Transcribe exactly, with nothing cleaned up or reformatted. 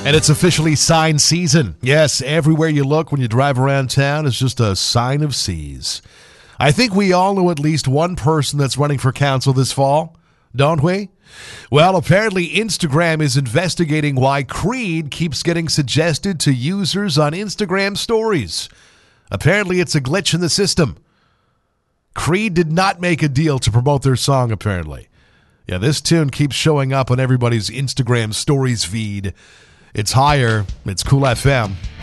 And it's officially sign season. Yes, everywhere you look when you drive around town is just a sign of seas. I think we all know at least one person that's running for council this fall, don't we? Well, apparently Instagram is investigating why Creed keeps getting suggested to users on Instagram stories. Apparently it's a glitch in the system. Creed did not make a deal to promote their song, apparently. Yeah, this tune keeps showing up on everybody's Instagram stories feed. It's higher. It's Cool F M.